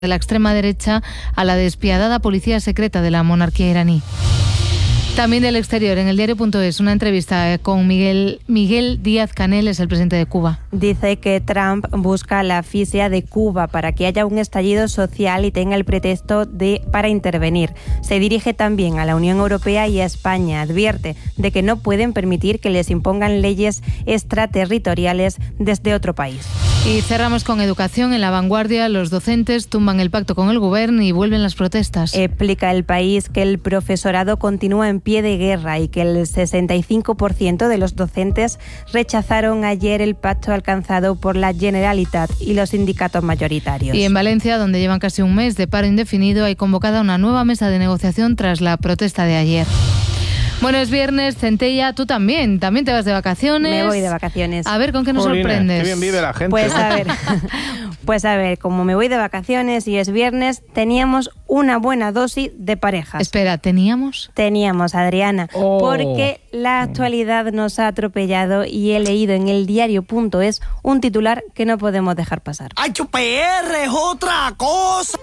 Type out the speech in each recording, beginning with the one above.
de la extrema derecha a la despiadada policía secreta de la monarquía iraní. También del exterior, en el diario.es, una entrevista con Miguel Díaz-Canel, es el presidente de Cuba. Dice que Trump busca la asfixia de Cuba para que haya un estallido social y tenga el pretexto para intervenir. Se dirige también a la Unión Europea y a España. Advierte de que no pueden permitir que les impongan leyes extraterritoriales desde otro país. Y cerramos con educación. En La Vanguardia, los docentes tumban el pacto con el gobierno y vuelven las protestas. Explica El País que el profesorado continúa en pie de guerra y que el 65% de los docentes rechazaron ayer el pacto alcanzado por la Generalitat y los sindicatos mayoritarios. Y en Valencia, donde llevan casi un mes de paro indefinido, hay convocada una nueva mesa de negociación tras la protesta de ayer. Bueno, es viernes, Centella, tú también te vas de vacaciones. Me voy de vacaciones. A ver, ¿con qué nos sorprendes? Qué bien vive la gente. Pues a ver, como me voy de vacaciones y es viernes, teníamos una buena dosis de parejas. Espera, ¿teníamos? Teníamos, Adriana, porque la actualidad nos ha atropellado y he leído en el diario.es un titular que no podemos dejar pasar. ¡Ay, PR es otra cosa!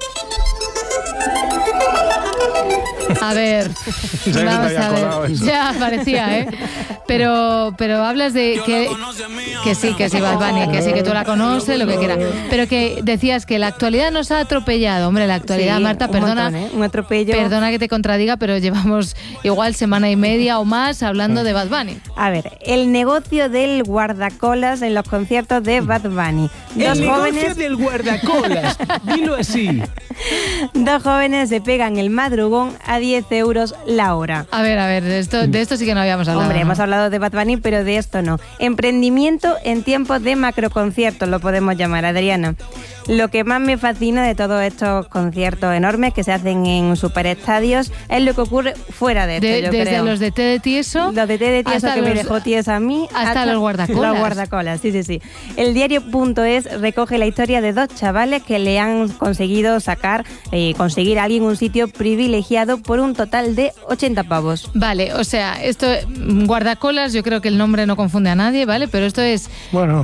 A ver, vamos a ver. Ya parecía, ¿eh? Pero hablas de que sí, Bad Bunny, que sí, que tú la conoces, lo que quieras. Pero que decías que la actualidad nos ha atropellado. Hombre, la actualidad, sí, Marta, perdona. Un atropello. Perdona que te contradiga, pero llevamos igual semana y media o más hablando de Bad Bunny. A ver, el negocio del guardacolas en los conciertos de Bad Bunny. Negocio del guardacolas, dilo así. Dos jóvenes se pegan el madrugón a 10 euros la hora. A ver, de esto sí que no habíamos hablado. Hombre, hemos hablado de Bad Bunny, pero de esto no. Emprendimiento en tiempos de macroconciertos, lo podemos llamar, Adriana. Lo que más me fascina de todos estos conciertos enormes que se hacen en superestadios es lo que ocurre fuera de esto, yo desde creo. Los de té de tieso. Los de té de tieso que me dejó tiesa a mí. Hasta los guardacolas. Los guardacolas, sí. El diario.es recoge la historia de dos chavales que le han conseguido conseguir a alguien un sitio privilegiado por un total de 80 pavos. Vale, o sea, esto, guardacolas, yo creo que el nombre no confunde a nadie, ¿vale? Pero esto es... Bueno.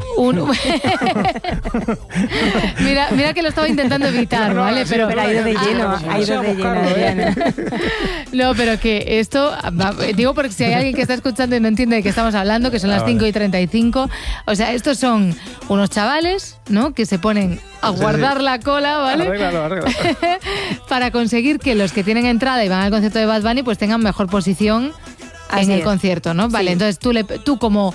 Mira que lo estaba intentando evitar, ¿vale? Pero ha ido de lleno, Adriana. No, pero que esto, digo porque si hay alguien que está escuchando y no entiende de qué estamos hablando, que son las 5:35, o sea, estos son unos chavales, ¿no?, que se ponen a guardar la cola, ¿vale? Arréglalo. Para conseguir que los que tienen entrada y van al concierto de Bad Bunny pues tengan mejor posición en el concierto, ¿no? Vale, entonces tú como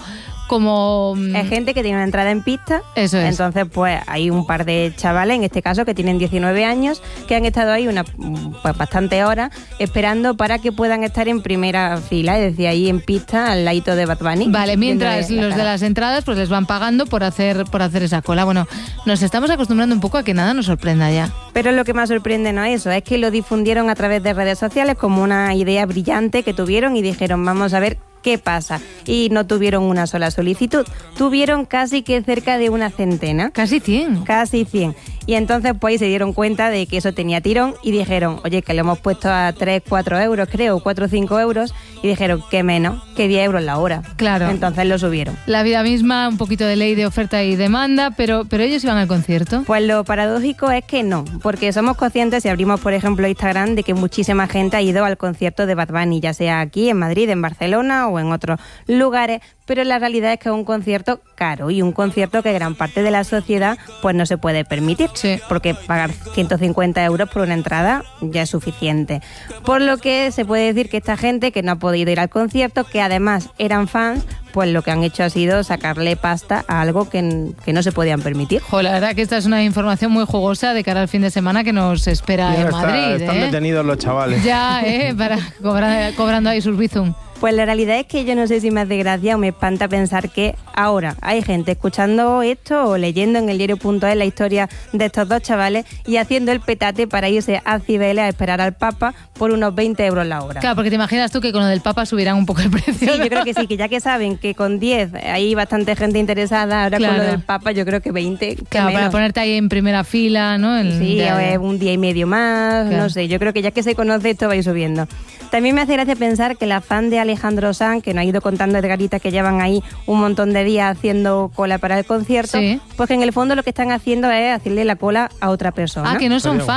es gente que tiene una entrada en pista. Eso es. Entonces, pues hay un par de chavales, en este caso, que tienen 19 años, que han estado ahí pues, bastantes horas esperando para que puedan estar en primera fila, es decir, ahí en pista, al ladito de Bad Bunny. Vale, mientras los de las entradas pues les van pagando por hacer esa cola. Bueno, nos estamos acostumbrando un poco a que nada nos sorprenda ya. Pero lo que más sorprende no es eso, es que lo difundieron a través de redes sociales como una idea brillante que tuvieron y dijeron, vamos a ver qué pasa. Y no tuvieron una sola solicitud, tuvieron casi que cerca de una centena. Casi 100. Y entonces pues ahí se dieron cuenta de que eso tenía tirón y dijeron, oye, que lo hemos puesto a 3, 4 euros, creo, 4 o 5 euros, y dijeron, que menos, que 10 euros la hora. Claro. Entonces lo subieron. La vida misma, un poquito de ley de oferta y demanda, pero ellos iban al concierto. Pues lo paradójico es que no, porque somos conscientes, si abrimos por ejemplo Instagram, de que muchísima gente ha ido al concierto de Bad Bunny, ya sea aquí en Madrid, en Barcelona o en otros lugares, pero la realidad es que es un concierto caro y un concierto que gran parte de la sociedad pues no se puede permitir, porque pagar 150 euros por una entrada ya es suficiente. Por lo que se puede decir que esta gente que no ha podido ir al concierto, que además eran fans, pues lo que han hecho ha sido sacarle pasta a algo que no se podían permitir. La verdad que esta es una información muy jugosa de cara al fin de semana que nos espera en Madrid. Están detenidos los chavales. Ya, para cobrando ahí sus bizum. Pues la realidad es que yo no sé si me hace gracia o me espanta pensar que ahora hay gente escuchando esto o leyendo en el diario.es la historia de estos dos chavales y haciendo el petate para irse a Cibeles a esperar al Papa por unos 20 euros la hora. Claro, porque te imaginas tú que con lo del Papa subirán un poco el precio. Sí, yo creo que sí, que ya que saben que con 10 hay bastante gente interesada, ahora con lo del Papa yo creo que 20. Claro, menos. Para ponerte ahí en primera fila, ¿no? Sí, o un día y medio más, no sé, yo creo que ya que se conoce esto va a ir subiendo. También me hace gracia pensar que la fan de Alejandro Sanz, que nos ha ido contando Edgarita que llevan ahí un montón de días haciendo cola para el concierto, Sí. pues que en el fondo lo que están haciendo es hacerle la cola a otra persona. Ah, que no son fans.